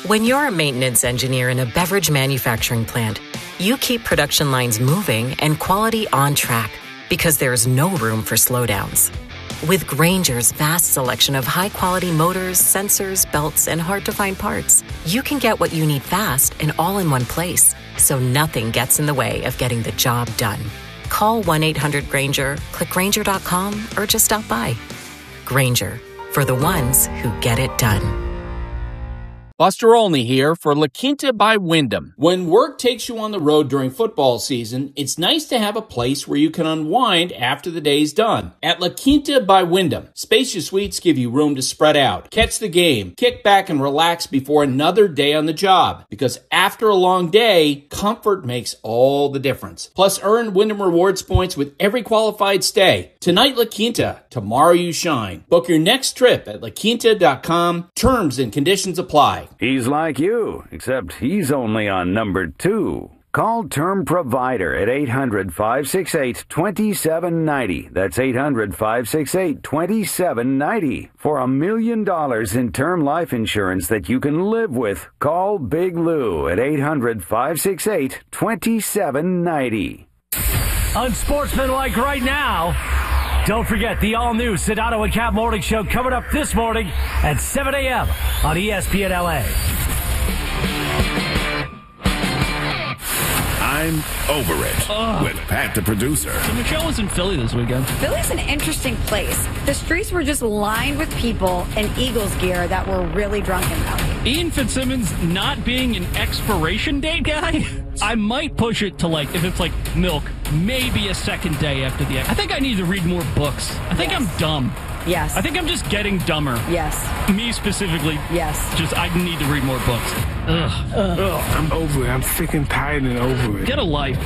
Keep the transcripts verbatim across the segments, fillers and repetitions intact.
When you're a maintenance engineer in a beverage manufacturing plant, you keep production lines moving and quality on track because there's no room for slowdowns. With Grainger's vast selection of high-quality motors, sensors, belts, and hard-to-find parts, you can get what you need fast and all in one place, so nothing gets in the way of getting the job done. Call one eight hundred Grainger, click Grainger dot com, or just stop by. Grainger, for the ones who get it done. Buster Olney here for La Quinta by Wyndham. When work takes you on the road during football season, it's nice to have a place where you can unwind after the day's done. At La Quinta by Wyndham, spacious suites give you room to spread out, catch the game, kick back and relax before another day on the job. Because after a long day, comfort makes all the difference. Plus, earn Wyndham Rewards points with every qualified stay. Tonight, La Quinta. Tomorrow, you shine. Book your next trip at la quinta dot com. Terms and conditions apply. He's like you, except he's only on number two. Call Term Provider at eight hundred, five six eight, two seven nine zero. That's eight hundred, five six eight, two seven nine zero. For a million dollars in term life insurance that you can live with, call Big Lou at eight hundred, five six eight, two seven nine zero. Unsportsmanlike right now. Don't forget the all-new Sedano and Cap Morning Show coming up this morning at seven a.m. on E S P N L A. I'm over it Ugh. with Pat the producer. So Michelle was in Philly this weekend. Philly's an interesting place. The streets were just lined with people in Eagles gear that were really drunk and rowdy. Ian Fitzsimmons not being an expiration date guy, I might push it to, like, if it's like milk, maybe a second day after the... I think I need to read more books. I think yes. I'm dumb. Yes. I think I'm just getting dumber. Yes. Me specifically. Yes. Just, I need to read more books. Ugh. Ugh. Ugh. I'm over it. I'm sick and tired and over it. Get a life.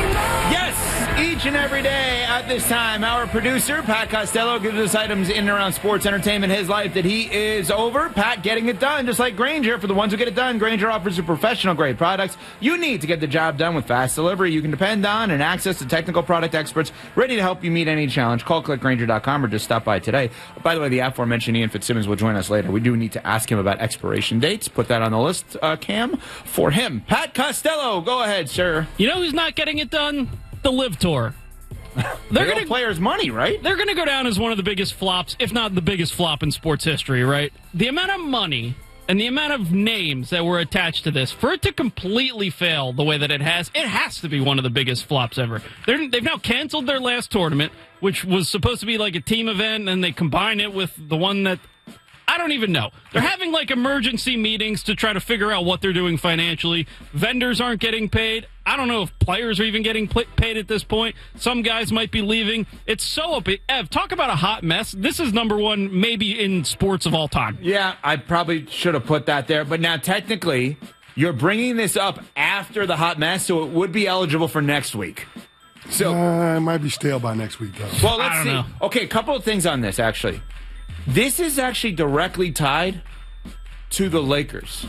Yes, each and every day at this time, our producer, Pat Costello, gives us items in and around sports, entertainment, his life that he is over. Pat getting it done, just like Grainger. For the ones who get it done, Grainger offers you professional-grade products you need to get the job done with fast delivery you can depend on and access to technical product experts ready to help you meet any challenge. Call click grainger dot com or just stop by today. By the way, the aforementioned Ian Fitzsimmons will join us later. We do need to ask him about expiration dates. Put that on the list, uh, Cam, for him. Pat Costello, go ahead, sir. You know who's not getting it done? The Live Tour. They're going to players' money, right? They're going to go down as one of the biggest flops, if not the biggest flop in sports history, right? The amount of money and the amount of names that were attached to this, for it to completely fail the way that it has, it has to be one of the biggest flops ever. They're, they've now canceled their last tournament, which was supposed to be like a team event, and they combine it with the one that... I don't even know. They're having, like, emergency meetings to try to figure out what they're doing financially. Vendors aren't getting paid. I don't know if players are even getting paid at this point. Some guys might be leaving. It's so up. Ev, talk about a hot mess. This is number one maybe in sports of all time. Yeah, I probably should have put that there. But now, technically, you're bringing this up after the hot mess, so it would be eligible for next week. So uh, it might be stale by next week, though. Well, let's see. Know. Okay, a couple of things on this, actually. This is actually directly tied to the Lakers.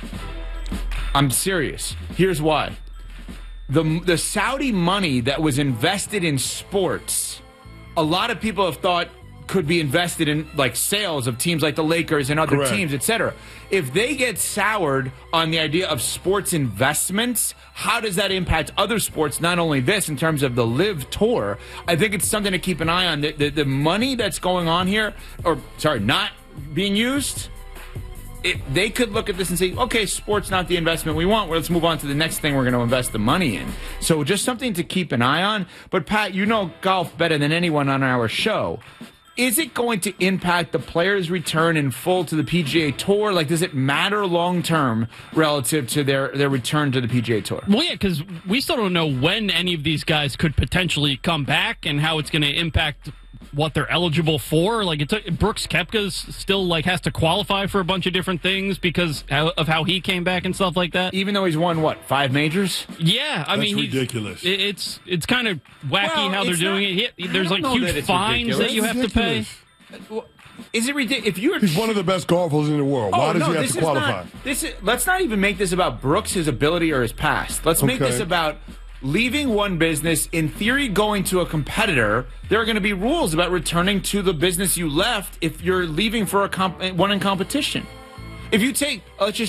I'm serious. Here's why. The, the Saudi money that was invested in sports, a lot of people have thought could be invested in, like, sales of teams like the Lakers and other Correct. teams, et cetera. If they get soured on the idea of sports investments, how does that impact other sports, not only this, in terms of the Live Tour? I think it's something to keep an eye on. The, the, the money that's going on here, or, sorry, not being used, it, they could look at this and say, okay, sports not the investment we want. Well, let's move on to the next thing we're going to invest the money in. So just something to keep an eye on. But, Pat, you know golf better than anyone on our show. Is it going to impact the players' return in full to the P G A Tour? Like, does it matter long-term relative to their, their return to the P G A Tour? Well, yeah, because we still don't know when any of these guys could potentially come back and how it's going to impact what they're eligible for. Like, it's, Brooks Koepka's still, like, has to qualify for a bunch of different things because of how he came back and stuff like that. Even though he's won, what, five majors? Yeah, I That's mean, ridiculous. He's, it's it's kind of wacky well, how they're doing not, it. He, there's, like, huge fines ridiculous. that you have ridiculous. to pay. Is it ridiculous? If you're He's one of the best golfers in the world. Why oh, does no, he have this to qualify? Is not, this is, let's not even make this about Brooks, his ability, or his past. Let's make Okay. this about leaving one business, in theory going to a competitor. There are going to be rules about returning to the business you left if you're leaving for a comp- one in competition. If you take, let's just